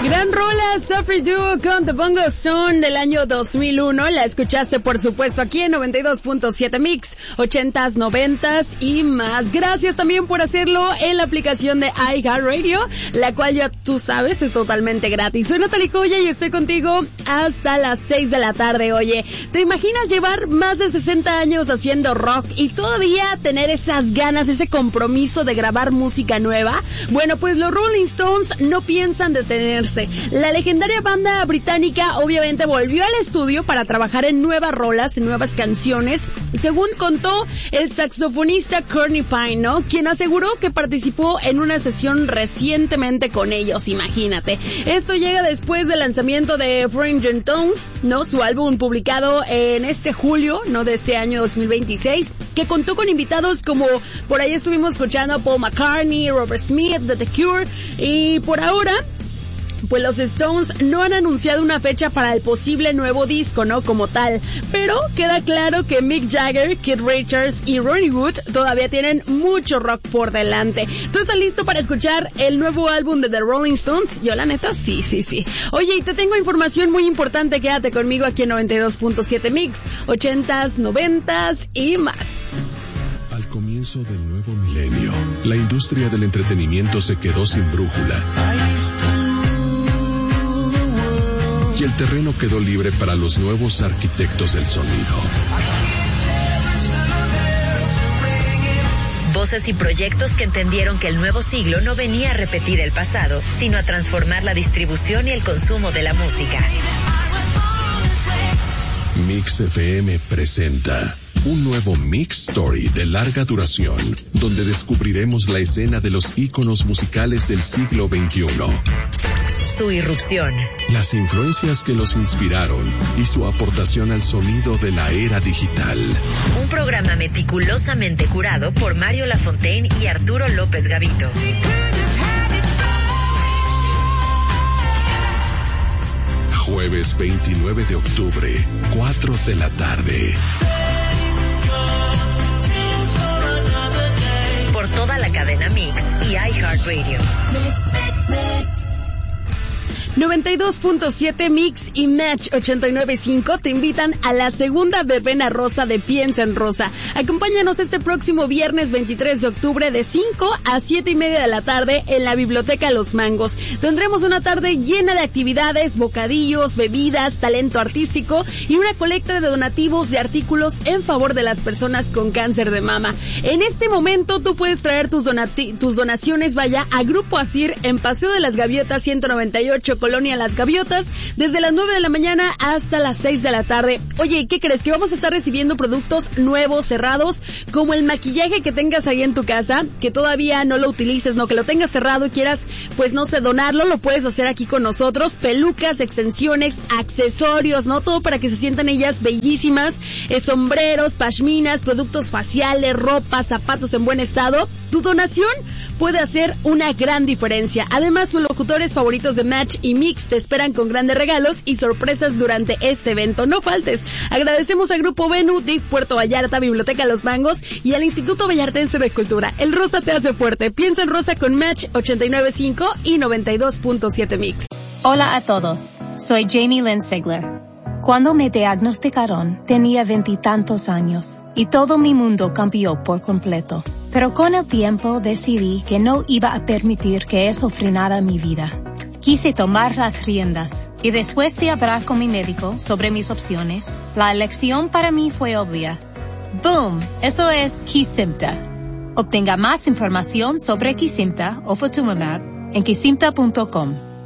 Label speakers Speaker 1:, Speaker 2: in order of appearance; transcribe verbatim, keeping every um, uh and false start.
Speaker 1: Gran rola, Sophie Duo con The Bongo Stone del año dos mil uno. La escuchaste, por supuesto, aquí en noventa y dos punto siete Mix, ochentas, noventas y más. Gracias también por hacerlo en la aplicación de iHeartRadio, la cual ya tú sabes es totalmente gratis. Soy Natalie Coya y estoy contigo hasta las seis de la tarde. Oye, ¿te imaginas llevar más de sesenta años haciendo rock y todavía tener esas ganas, ese compromiso de grabar música nueva? Bueno, pues los Rolling Stones no piensan detenerse. La legendaria banda británica obviamente volvió al estudio para trabajar en nuevas rolas, en nuevas canciones, según contó el saxofonista Courtney Pine, ¿no? Quien aseguró que participó en una sesión recientemente con ellos, imagínate. Esto llega después del lanzamiento de Fringing Tones, ¿no? Su álbum publicado en este julio, ¿no? De este año dos mil veintiséis, que contó con invitados como, por ahí estuvimos escuchando a Paul McCartney, Robert Smith, de The Cure, y por ahora, pues los Stones no han anunciado una fecha para el posible nuevo disco, ¿no? Como tal. Pero queda claro que Mick Jagger, Keith Richards y Ronnie Wood todavía tienen mucho rock por delante. ¿Tú estás listo para escuchar el nuevo álbum de The Rolling Stones? Yo la neta, sí, sí, sí. Oye, y te tengo información muy importante. Quédate conmigo aquí en noventa y dos punto siete Mix, ochentas, noventas y más.
Speaker 2: Al comienzo del nuevo milenio, la industria del entretenimiento se quedó sin brújula. Y el terreno quedó libre para los nuevos arquitectos del sonido.
Speaker 3: Voces y proyectos que entendieron que el nuevo siglo no venía a repetir el pasado, sino a transformar la distribución y el consumo de la música.
Speaker 2: Mix F M presenta un nuevo Mix Story de larga duración, donde descubriremos la escena de los íconos musicales del siglo veintiuno.
Speaker 3: Su irrupción.
Speaker 2: Las influencias que los inspiraron y su aportación al sonido de la era digital.
Speaker 3: Un programa meticulosamente curado por Mario Lafontaine y Arturo López Gavito.
Speaker 2: Jueves veintinueve de octubre, cuatro de la tarde.
Speaker 3: Por toda la cadena Mix y iHeartRadio.
Speaker 1: noventa y dos punto siete Mix y Match ochenta y nueve punto cinco te invitan a la segunda verbena rosa de Piensa en Rosa. Acompáñanos este próximo viernes veintitrés de octubre de cinco a siete y media de la tarde en la Biblioteca Los Mangos. Tendremos una tarde llena de actividades, bocadillos, bebidas, talento artístico y una colecta de donativos de artículos en favor de las personas con cáncer de mama. En este momento tú puedes traer tus, donati- tus donaciones, vaya, a Grupo Asir en Paseo de las Gaviotas ciento noventa y ocho, Colonia Las Gaviotas, desde las nueve de la mañana hasta las seis de la tarde. Oye, ¿qué crees? Que vamos a estar recibiendo productos nuevos, cerrados, como el maquillaje que tengas ahí en tu casa, que todavía no lo utilices, no, que lo tengas cerrado y quieras, pues no sé, donarlo, lo puedes hacer aquí con nosotros. Pelucas, extensiones, accesorios, ¿no? Todo para que se sientan ellas bellísimas, eh, sombreros, pashminas, productos faciales, ropa, zapatos en buen estado. Tu donación puede hacer una gran diferencia. Además, sus locutores favoritos de Match y Mix te esperan con grandes regalos y sorpresas durante este evento. No faltes. Agradecemos al Grupo Venu, D I F Puerto Vallarta, Biblioteca Los Mangos y al Instituto Vallartense de Cultura. El rosa te hace fuerte. Piensa en Rosa con Match ochenta y nueve punto cinco y noventa y dos punto siete Mix.
Speaker 4: Hola a todos. Soy Jamie Lynn Sigler. Cuando me diagnosticaron, tenía veintitantos años y todo mi mundo cambió por completo. Pero con el tiempo decidí que no iba a permitir que eso frenara mi vida. Quise tomar las riendas y después de hablar con mi médico sobre mis opciones, la elección para mí fue obvia. ¡Boom! Eso es Kesimpta. Obtenga más información sobre Kesimpta o Ofatumumab en kesimpta punto com.